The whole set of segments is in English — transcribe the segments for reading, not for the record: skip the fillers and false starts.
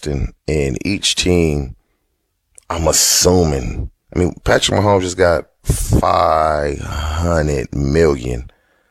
Boston, and each team, I'm assuming, Patrick Mahomes just got $500 million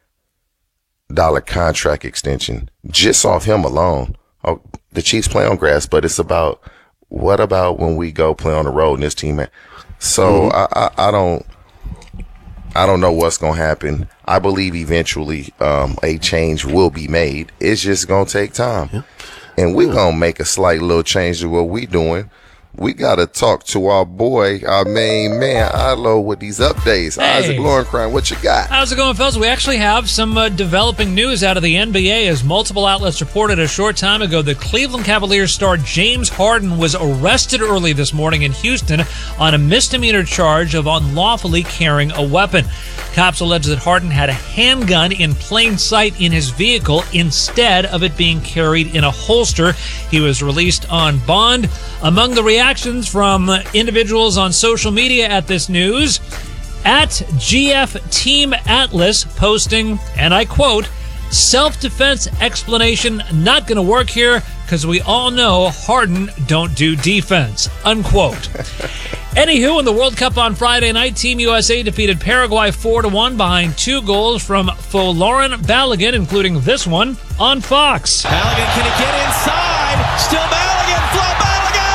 contract extension just off him alone. Oh, the Chiefs play on grass, but it's about what about when we go play on the road and this team. So I don't know what's going to happen. I believe eventually a change will be made. It's just going to take time. Yeah. And we're going to make a slight little change to what we're doing. We got to talk to our boy, our main man, Ilo, with these updates. Hey. Isaac Lowenkron, what you got? How's it going, fellas? We actually have some developing news out of the NBA, as multiple outlets reported a short time ago that Cleveland Cavaliers star James Harden was arrested early this morning in Houston on a misdemeanor charge of unlawfully carrying a weapon. Cops allege that Harden had a handgun in plain sight in his vehicle instead of it being carried in a holster. He was released on bond. Among the reactions from individuals on social media at this news, at GF Team Atlas posting, and I quote, "Self-defense explanation not going to work here because we all know Harden don't do defense," unquote. Anywho, in the World Cup on Friday night, Team USA defeated Paraguay 4-1 behind 2 goals from Folarin Balogun, including this one on Fox. Balogun, can he get inside? Still Balogun, Flo Balogun!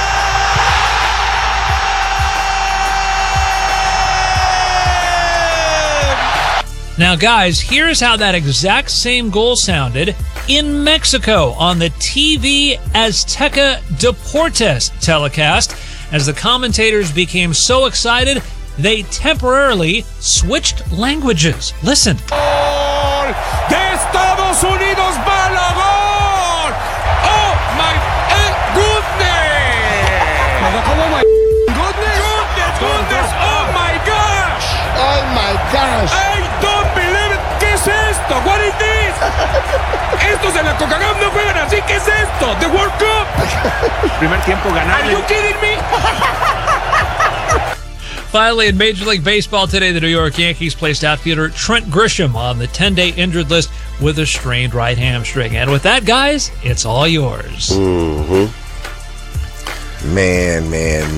Now, guys, here's how that exact same goal sounded in Mexico on the TV Azteca Deportes telecast, as the commentators became so excited, they temporarily switched languages. Listen. ¡Gol de Estados Unidos, Balogun! Oh my goodness! Oh my goodness! Oh my gosh! Oh my gosh! I don't believe it! ¿Qué es esto? What is this? Estos en la CONCACAF no juegan así. ¿Qué es esto? The World Cup. Primer tiempo ganable. Are you kidding me? Finally, in Major League Baseball today, the New York Yankees placed outfielder Trent Grisham on the 10-day injured list with a strained right hamstring. And with that, guys, it's all yours. Mm-hmm. Man.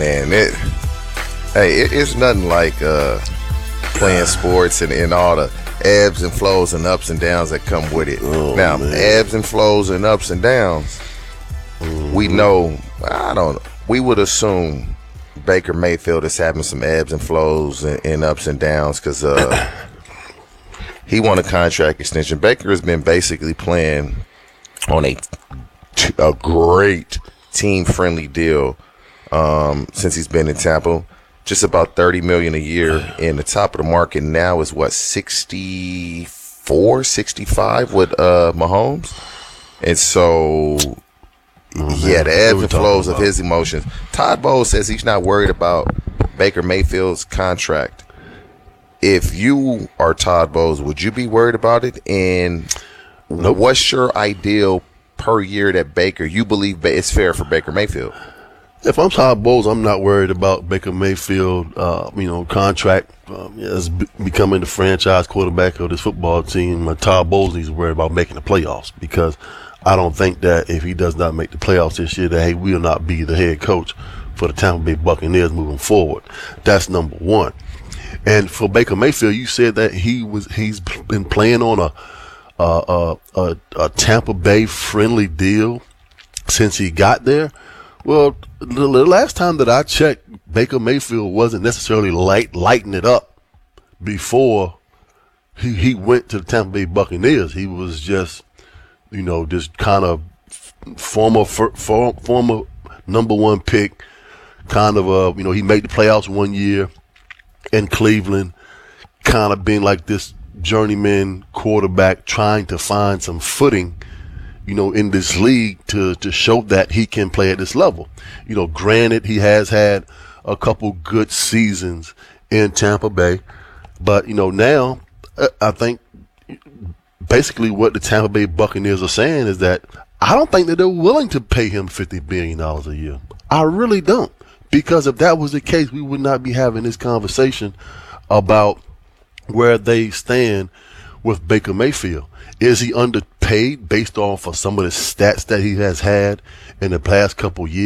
It's nothing like playing sports and all the ebbs and flows and ups and downs that come with it. Now, ebbs and flows and ups and downs, we know, we would assume Baker Mayfield is having some ebbs and flows and ups and downs because he won a contract extension. Baker has been basically playing on a great team-friendly deal since he's been in Tampa. Just about $30 million a year, and the top of the market now is what, 64, 65 with Mahomes, and so the ebbs and flows of his emotions. Todd Bowles says he's not worried about Baker Mayfield's contract. If you are Todd Bowles, would you be worried about it? And what's your ideal per year that Baker you believe it's fair for Baker Mayfield? If I'm Todd Bowles, I'm not worried about Baker Mayfield, contract as becoming the franchise quarterback of this football team. Todd Bowles needs to worry about making the playoffs, because I don't think that if he does not make the playoffs this year, that he will not be the head coach for the Tampa Bay Buccaneers moving forward. That's number one. And for Baker Mayfield, you said that he's been playing on a Tampa Bay friendly deal since he got there. Well, the last time that I checked, Baker Mayfield wasn't necessarily lighting it up before he went to the Tampa Bay Buccaneers. He was just, this kind of former number one pick, kind of he made the playoffs one year in Cleveland, kind of being like this journeyman quarterback trying to find some footing in this league to show that he can play at this level. Granted, he has had a couple good seasons in Tampa Bay, but, now I think basically what the Tampa Bay Buccaneers are saying is that I don't think that they're willing to pay him $50 billion a year. I really don't, because if that was the case, we would not be having this conversation about where they stand with Baker Mayfield. Is he underpaid based off of some of the stats that he has had in the past couple years?